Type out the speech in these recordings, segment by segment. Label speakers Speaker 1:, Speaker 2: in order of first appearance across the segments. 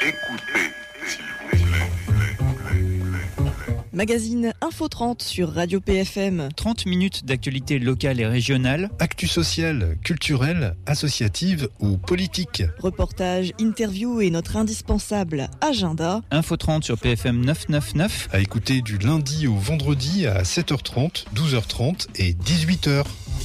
Speaker 1: Écoutez, s'il vous plaît.
Speaker 2: Magazine Info 30 sur Radio PFM.
Speaker 3: 30 minutes d'actualité locale et régionale.
Speaker 4: Actu sociale, culturelle, associative ou politique.
Speaker 2: Reportages, interviews et notre indispensable agenda.
Speaker 3: Info 30 sur PFM 999.
Speaker 4: À écouter du lundi au vendredi à 7h30, 12h30 et 18h.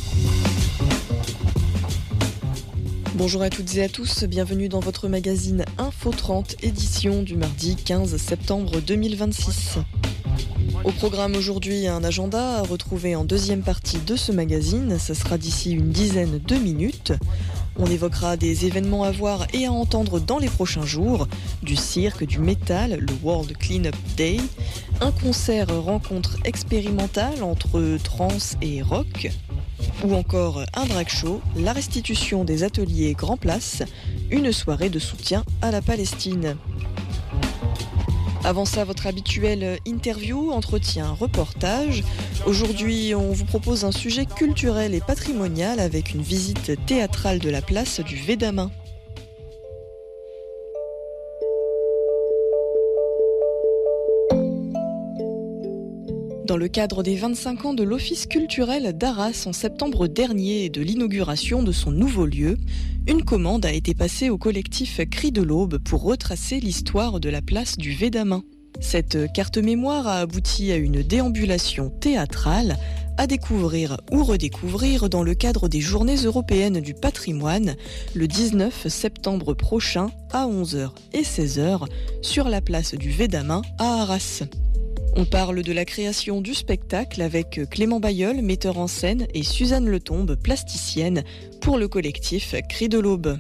Speaker 2: Bonjour à toutes et à tous, bienvenue dans votre magazine Info 30, édition du mardi 15 septembre 2026. Au programme aujourd'hui, un agenda à retrouver en deuxième partie de ce magazine, ça sera d'ici une dizaine de minutes. On évoquera des événements à voir et à entendre dans les prochains jours, du cirque, du métal, le World Cleanup Day, un concert rencontre expérimentale entre trance et rock, ou encore un drag show, la restitution des ateliers Grand Place, une soirée de soutien à la Palestine. Avant ça, votre habituel interview, entretien, reportage. Aujourd'hui, on vous propose un sujet culturel et patrimonial avec une visite théâtrale de la place du Védamin. Dans le cadre des 25 ans de l'Office culturel d'Arras en septembre dernier et de l'inauguration de son nouveau lieu, une commande a été passée au collectif Cris de l'Aube pour retracer l'histoire de la place du Védamin. Cette carte mémoire a abouti à une déambulation théâtrale à découvrir ou redécouvrir dans le cadre des Journées européennes du patrimoine le 19 septembre prochain à 11h et 16h sur la place du Védamin à Arras. On parle de la création du spectacle avec Clément Bailleul, metteur en scène, et Suzanne Letombe, plasticienne, pour le collectif Cris de l'Aube.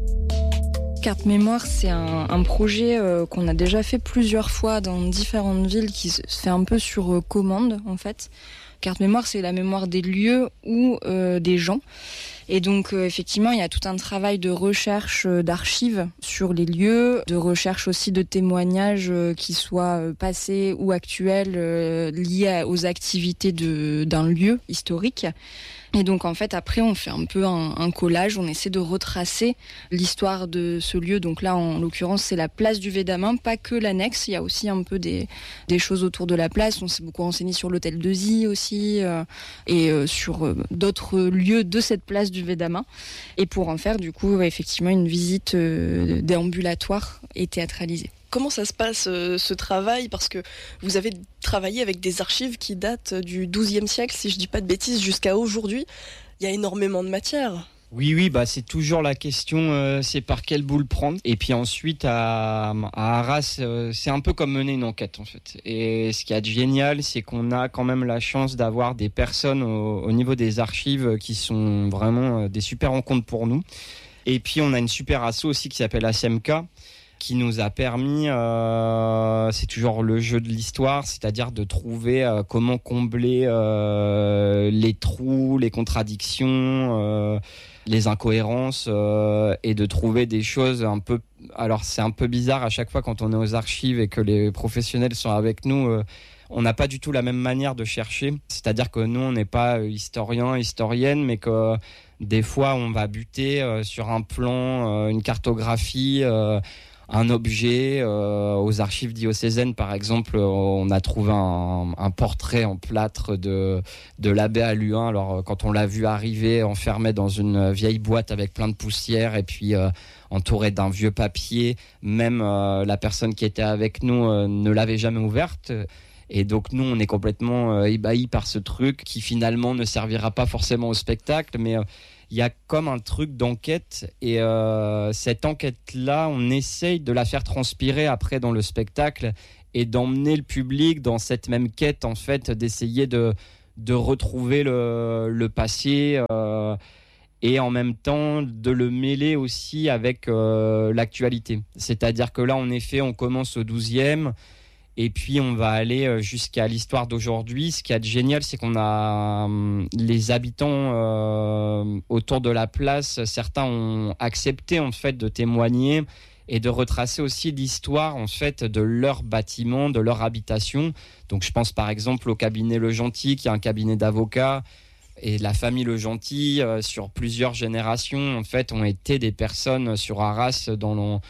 Speaker 5: Carte Mémoire, c'est un projet qu'on a déjà fait plusieurs fois dans différentes villes qui se fait un peu sur commande en fait. Carte Mémoire, c'est la mémoire des lieux ou des gens. Et donc effectivement, il y a tout un travail de recherche d'archives sur les lieux, de recherche aussi de témoignages qui soient passés ou actuels liés aux activités d'un lieu historique. Et donc en fait après on fait un peu un collage, on essaie de retracer l'histoire de ce lieu. Donc là en l'occurrence c'est la place du Védamin, pas que l'annexe, il y a aussi un peu des choses autour de la place. On s'est beaucoup renseigné sur l'hôtel de Zy aussi et sur d'autres lieux de cette place du Védamin. Et pour en faire du coup effectivement une visite déambulatoire et théâtralisée.
Speaker 2: Comment ça se passe ce travail ? Parce que vous avez travaillé avec des archives qui datent du XIIe siècle, si je dis pas de bêtises, jusqu'à aujourd'hui. Il y a énormément de matière.
Speaker 6: Oui, c'est toujours la question, c'est par quel bout le prendre. Et puis ensuite, à Arras, c'est un peu comme mener une enquête en fait. Et ce qui est génial, c'est qu'on a quand même la chance d'avoir des personnes au niveau des archives qui sont vraiment des super rencontres pour nous. Et puis on a une super asso aussi qui s'appelle ASMK, qui nous a permis, c'est toujours le jeu de l'histoire, c'est-à-dire de trouver comment combler les trous, les contradictions, les incohérences et de trouver des choses un peu... Alors c'est un peu bizarre à chaque fois quand on est aux archives et que les professionnels sont avec nous, on n'a pas du tout la même manière de chercher. C'est-à-dire que nous, on n'est pas historien, historienne, mais que des fois, on va buter sur un plan, une cartographie... un objet, aux archives diocésaines par exemple, on a trouvé un portrait en plâtre de l'abbé Alluin. Alors quand on l'a vu arriver enfermé dans une vieille boîte avec plein de poussière et puis entouré d'un vieux papier, même la personne qui était avec nous ne l'avait jamais ouverte. Et donc nous on est complètement ébahis par ce truc qui finalement ne servira pas forcément au spectacle, mais il y a comme un truc d'enquête et cette enquête-là, on essaye de la faire transpirer après dans le spectacle et d'emmener le public dans cette même quête en fait, d'essayer de retrouver le passé et en même temps de le mêler aussi avec l'actualité. C'est-à-dire que là, en effet, on commence au 12e. Et puis on va aller jusqu'à l'histoire d'aujourd'hui. Ce qui est génial, c'est qu'on a les habitants autour de la place. Certains ont accepté en fait de témoigner et de retracer aussi l'histoire en fait de leur bâtiment, de leur habitation. Donc je pense par exemple au cabinet Le Gentil, qui est un cabinet d'avocats, et la famille Le Gentil sur plusieurs générations en fait ont été des personnes sur Arras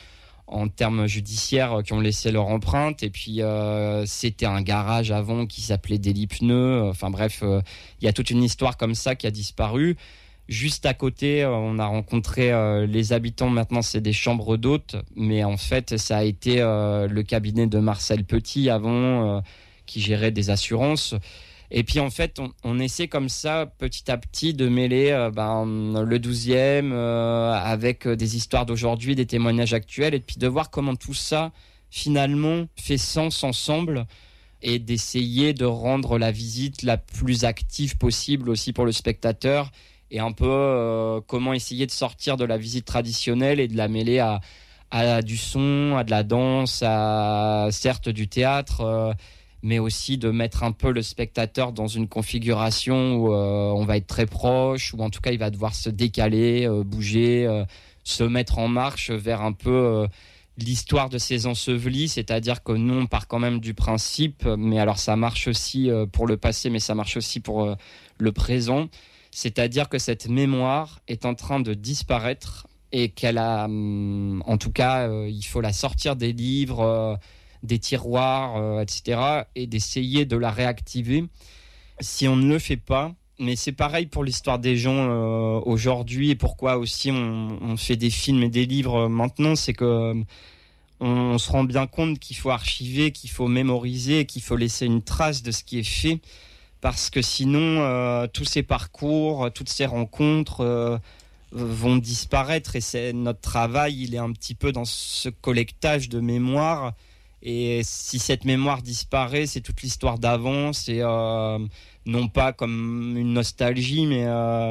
Speaker 6: en termes judiciaires qui ont laissé leur empreinte. Et puis, c'était un garage avant qui s'appelait Deli-Pneus. Enfin bref, il y a toute une histoire comme ça qui a disparu. Juste à côté, on a rencontré les habitants. Maintenant, c'est des chambres d'hôtes. Mais en fait, ça a été le cabinet de Marcel Petit avant, qui gérait des assurances. Et puis en fait, on essaie comme ça, petit à petit, de mêler le 12e avec des histoires d'aujourd'hui, des témoignages actuels, et puis de voir comment tout ça, finalement, fait sens ensemble, et d'essayer de rendre la visite la plus active possible aussi pour le spectateur, et un peu comment essayer de sortir de la visite traditionnelle et de la mêler à du son, à de la danse, à certes du théâtre, mais aussi de mettre un peu le spectateur dans une configuration où on va être très proche, ou en tout cas il va devoir se décaler, bouger, se mettre en marche vers un peu l'histoire de ces ensevelis, c'est-à-dire que nous on part quand même du principe, mais alors ça marche aussi pour le passé, mais ça marche aussi pour le présent, c'est-à-dire que cette mémoire est en train de disparaître et qu'elle a, en tout cas, il faut la sortir des livres, des tiroirs, etc., et d'essayer de la réactiver. Si on ne le fait pas, mais c'est pareil pour l'histoire des gens aujourd'hui, et pourquoi aussi on fait des films et des livres maintenant, c'est que on se rend bien compte qu'il faut archiver, qu'il faut mémoriser, qu'il faut laisser une trace de ce qui est fait, parce que sinon tous ces parcours, toutes ces rencontres vont disparaître, et notre travail, il est un petit peu dans ce collectage de mémoire. Et si cette mémoire disparaît, c'est toute l'histoire d'avant, c'est non pas comme une nostalgie, mais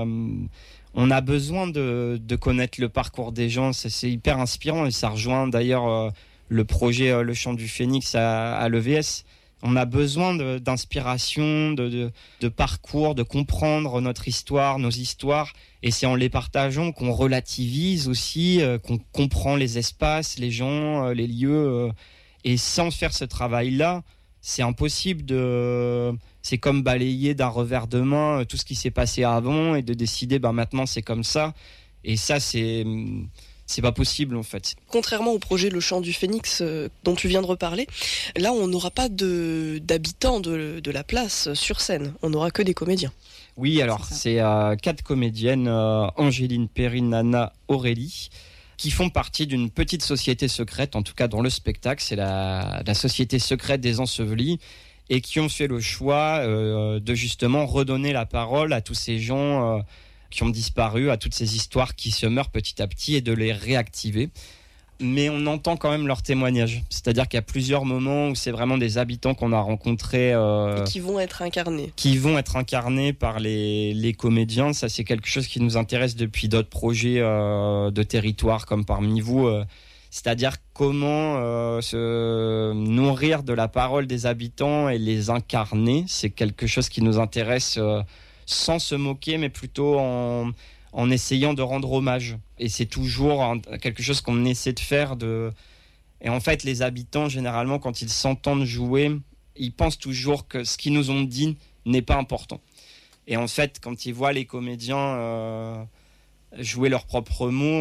Speaker 6: on a besoin de connaître le parcours des gens, c'est hyper inspirant, et ça rejoint d'ailleurs le projet Le Chant du Phénix à l'EVS. On a besoin d'inspiration, de parcours, de comprendre notre histoire, nos histoires, et c'est en les partageant qu'on relativise aussi, qu'on comprend les espaces, les gens, les lieux. Et sans faire ce travail-là, c'est impossible c'est comme balayer d'un revers de main tout ce qui s'est passé avant et de décider, maintenant c'est comme ça. Et ça, c'est pas possible en fait.
Speaker 2: Contrairement au projet Le Chant du Phénix dont tu viens de reparler, là on n'aura pas d'habitants de la place sur scène, on n'aura que des comédiens.
Speaker 6: Oui, alors c'est 4 comédiennes, Angéline, Perrine, Nana, Aurélie, qui font partie d'une petite société secrète, en tout cas dans le spectacle, c'est la société secrète des Ensevelis, et qui ont fait le choix de justement redonner la parole à tous ces gens qui ont disparu, à toutes ces histoires qui se meurent petit à petit, et de les réactiver. Mais on entend quand même leurs témoignages, c'est-à-dire qu'il y a plusieurs moments où c'est vraiment des habitants qu'on a rencontrés
Speaker 2: et qui vont être incarnés
Speaker 6: par les comédiens. Ça, c'est quelque chose qui nous intéresse depuis d'autres projets de territoire comme parmi vous, c'est-à-dire comment se nourrir de la parole des habitants et les incarner. C'est quelque chose qui nous intéresse sans se moquer, mais plutôt en essayant de rendre hommage. Et c'est toujours quelque chose qu'on essaie de faire. Et en fait, les habitants, généralement, quand ils s'entendent jouer, ils pensent toujours que ce qu'ils nous ont dit n'est pas important. Et en fait, quand ils voient les comédiens jouer leurs propres mots,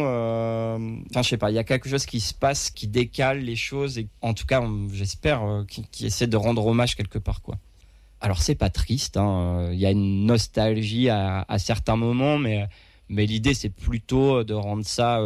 Speaker 6: je sais pas, il y a quelque chose qui se passe, qui décale les choses, et en tout cas, j'espère, qui essaie de rendre hommage quelque part, quoi. Alors, c'est pas triste, il y a une nostalgie à certains moments, mais l'idée, c'est plutôt de rendre ça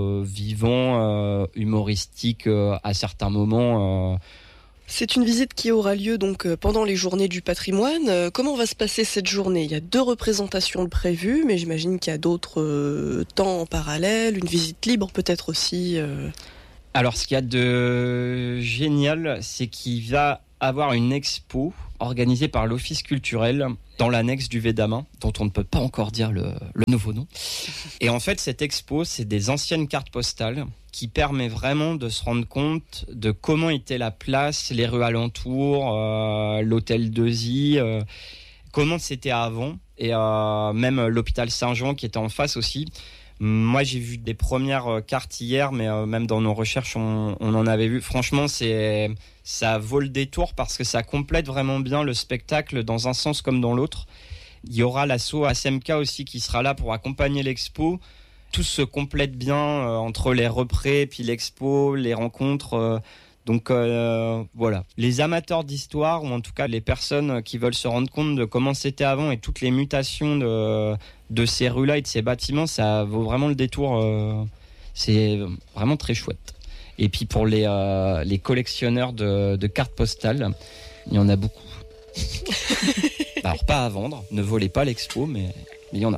Speaker 6: vivant, humoristique à certains moments.
Speaker 2: C'est une visite qui aura lieu donc pendant les journées du patrimoine. Comment va se passer cette journée ? Il y a 2 représentations de prévues, mais j'imagine qu'il y a d'autres temps en parallèle, une visite libre peut-être aussi.
Speaker 6: Alors, ce qu'il y a de génial, c'est qu'il va avoir une expo organisée par l'Office culturel dans l'annexe du Védamin, dont on ne peut pas encore dire le nouveau nom. Et en fait, cette expo, c'est des anciennes cartes postales qui permet vraiment de se rendre compte de comment était la place, les rues alentours, l'hôtel Deuxy, comment c'était avant, et même l'hôpital Saint-Jean qui était en face aussi. Moi, j'ai vu des premières cartes hier, mais même dans nos recherches, on en avait vu. Franchement, ça vaut le détour parce que ça complète vraiment bien le spectacle dans un sens comme dans l'autre. Il y aura l'asso ASMK aussi qui sera là pour accompagner l'expo, tout se complète bien entre les représ, puis l'expo, les rencontres. Donc voilà, les amateurs d'histoire, ou en tout cas les personnes qui veulent se rendre compte de comment c'était avant et toutes les mutations de ces rues-là et de ces bâtiments, ça vaut vraiment le détour. C'est vraiment très chouette. Et puis pour les collectionneurs de cartes postales, il y en a beaucoup. Alors pas à vendre, ne volez pas l'expo, mais il y en a.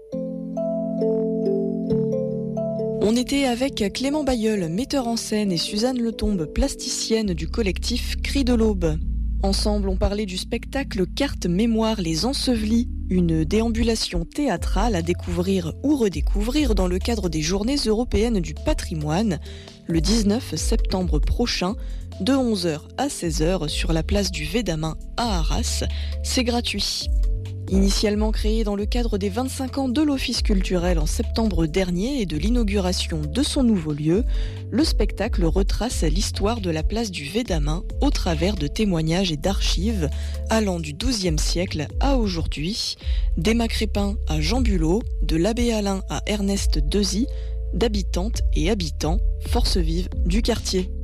Speaker 2: On était avec Clément Bailleul, metteur en scène, et Suzanne Letombe, plasticienne du collectif Cris de l'Aube. Ensemble, on parlait du spectacle Cartes Mémoire Les Ensevelis, une déambulation théâtrale à découvrir ou redécouvrir dans le cadre des Journées européennes du patrimoine, le 19 septembre prochain, de 11h à 16h sur la place du Védamin à Arras. C'est gratuit. Initialement créé dans le cadre des 25 ans de l'Office culturel en septembre dernier et de l'inauguration de son nouveau lieu, le spectacle retrace l'histoire de la place du Védamin au travers de témoignages et d'archives allant du XIIe siècle à aujourd'hui, d'Emma Crépin à Jean Bulot, de l'abbé Alain à Ernest Dezy, d'habitantes et habitants, forces vives du quartier.